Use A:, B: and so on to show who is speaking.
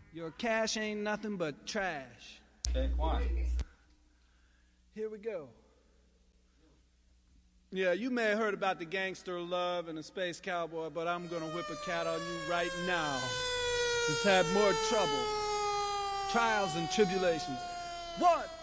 A: Your cash ain't nothing but trash.
B: Okay, why?
A: Here we go. Yeah, you may have heard about the gangster love and the space cowboy, but I'm gonna whip a cat on you right now. Who's had more trouble, trials and tribulations. 1,